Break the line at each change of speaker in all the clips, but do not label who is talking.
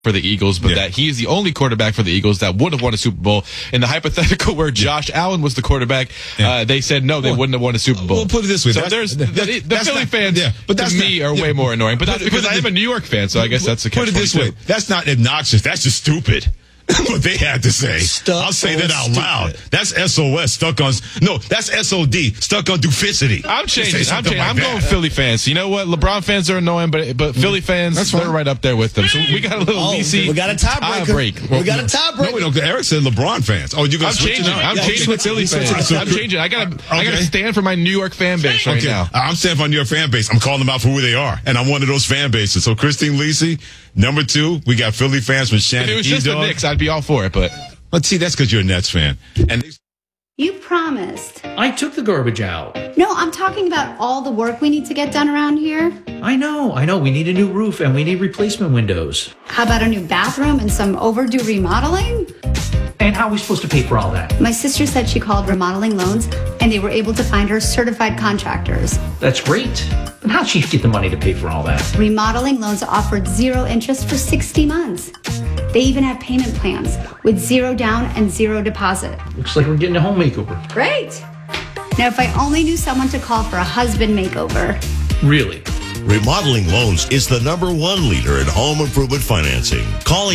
for the Eagles, but that he is the only quarterback for the Eagles that would have won a Super Bowl. In the hypothetical where Josh Allen was the quarterback, they said no, they wouldn't have won a Super Bowl.
We'll put it this way.
So the Philly fans, but to me, are way more annoying. But because I am a New York fan, so I guess that's a catch.
Put it this way. That's not obnoxious. That's just stupid. What they had to say. I'll say that out loud. That's SOS, stuck on... No, that's SOD, stuck on duplicity.
I'm changing. I'm going Philly fans. You know what? LeBron fans are annoying, but Philly fans, they're right up there with them. So we got a little DC.
We got a tie break. We got a tie break.
No, we don't. Eric said LeBron fans. Oh, you're going to switch it up?
I'm changing with Philly fans. I'm changing. I got to stand for my New York fan base right now.
I'm standing for my New York fan base. I'm calling them out for who they are. And I'm one of those fan bases. So Christine Lisi, number 2, we got Philly fans with Shannon.
If it was just the Knicks, I'd be all for it, but
see, that's because you're a Nets fan. And
you promised.
I took the garbage out.
No, I'm talking about all the work we need to get done around here.
I know. We need a new roof and we need replacement windows.
How about a new bathroom and some overdue remodeling?
And how are we supposed to pay for all that?
My sister said she called Remodeling Loans and they were able to find her certified contractors.
That's great. But how'd she get the money to pay for all that?
Remodeling Loans offered 0 interest for 60 months. They even have payment plans with 0 down and 0 deposit.
Looks like we're getting a home makeover.
Great. Now, if I only knew someone to call for a husband makeover.
Really?
Remodeling Loans is the #1 leader in home improvement financing. Call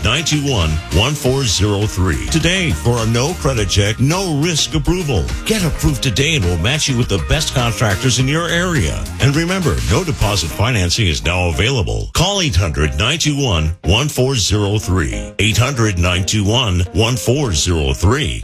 800-921-1403 today for a no credit check, no risk approval. Get approved today and we'll match you with the best contractors in your area. And remember, no deposit financing is now available. Call 800-921-1403. 800-921-1403.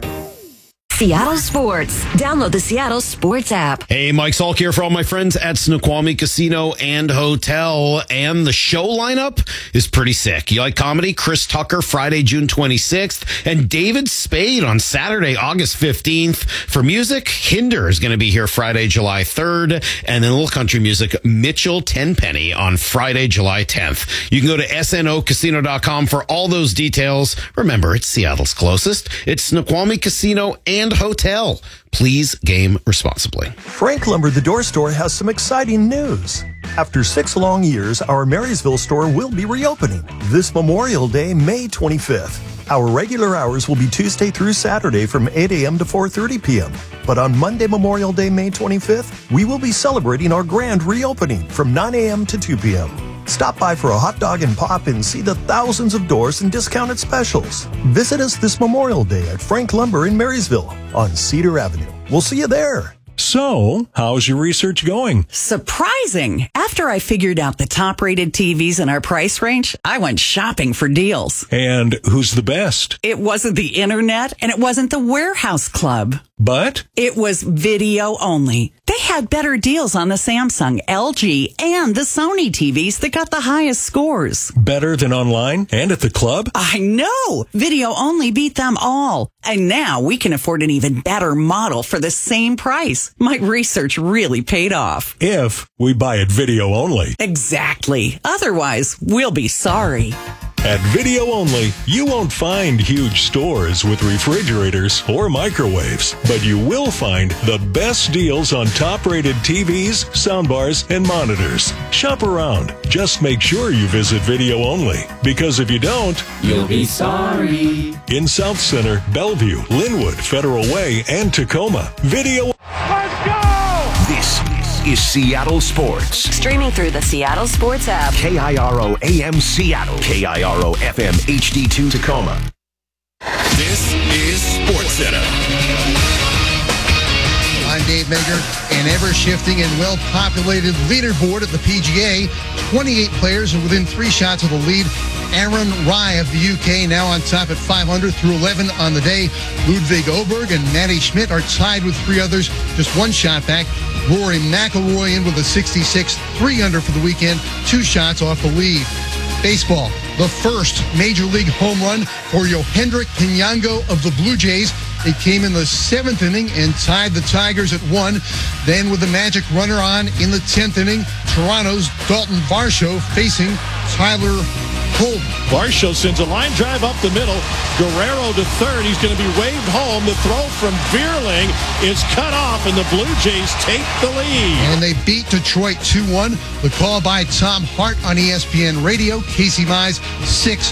Seattle Sports. Download the Seattle Sports app.
Hey, Mike Salk here for all my friends at Snoqualmie Casino and Hotel. And the show lineup is pretty sick. You like comedy? Chris Tucker, Friday, June 26th. And David Spade on Saturday, August 15th. For music, Hinder is going to be here Friday, July 3rd. And then little country music, Mitchell Tenpenny on Friday, July 10th. You can go to snocasino.com for all those details. Remember, it's Seattle's closest. It's Snoqualmie Casino and Hotel. Please game responsibly.
Frank Lumber, the door store, has some exciting news. After 6 long years, our Marysville store will be reopening this Memorial Day, May 25th. Our regular hours will be Tuesday through Saturday from 8 a.m. to 4:30 p.m. But on Monday, Memorial Day, May 25th, we will be celebrating our grand reopening from 9 a.m. to 2 p.m. Stop by for a hot dog and pop and see the thousands of doors and discounted specials. Visit us this Memorial Day at Frank Lumber in Marysville on Cedar Avenue. We'll see you there.
So, how's your research going?
Surprising. After I figured out the top-rated TVs in our price range, I went shopping for deals.
And who's the best?
It wasn't the internet, and it wasn't the warehouse club.
But?
It was video only. They had better deals on the Samsung, LG, and the Sony TVs that got the highest scores.
Better than online and at the club?
I know! Video only beat them all. And now we can afford an even better model for the same price. My research really paid off.
If we buy it video only.
Exactly. Otherwise, we'll be sorry.
At Video Only, you won't find huge stores with refrigerators or microwaves, but you will find the best deals on top-rated TVs, soundbars, and monitors. Shop around. Just make sure you visit Video Only, because if you don't,
you'll be sorry.
In South Center, Bellevue, Linwood, Federal Way, and Tacoma, Video.
Let's go!
This is Seattle Sports.
Streaming through the Seattle Sports app.
KIRO AM Seattle. KIRO FM HD2 Tacoma.
This is SportsCenter.
I'm Dave Mager. An ever-shifting and well-populated leaderboard at the PGA. 28 players are within 3 shots of the lead. Aaron Rai of the UK now on top at 500 through 11 on the day. Ludwig Oberg and Matty Schmidt are tied with 3 others, just 1 shot back. Rory McIlroy in with a 66, 3 under for the weekend, 2 shots off the lead. Baseball, the first major league home run for Yohendrick Pinyango of the Blue Jays. It came in the 7th inning and tied the Tigers at 1. Then with the Magic runner on in the 10th inning, Toronto's Dalton Varsho facing Tyler Holden.
Varsho sends a line drive up the middle. Guerrero to third. He's going to be waved home. The throw from Vierling is cut off, and the Blue Jays take the lead.
And they beat Detroit 2-1. The call by Tom Hart on ESPN Radio. Casey Mize, 6